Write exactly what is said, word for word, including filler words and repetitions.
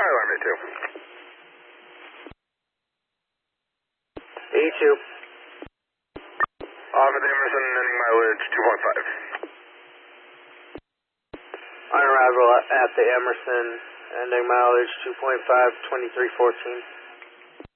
Fire alarm, A two. E two. Off at the Emerson, ending mileage two point five. On arrival at the Emerson, ending mileage two point five, twenty-three fourteen.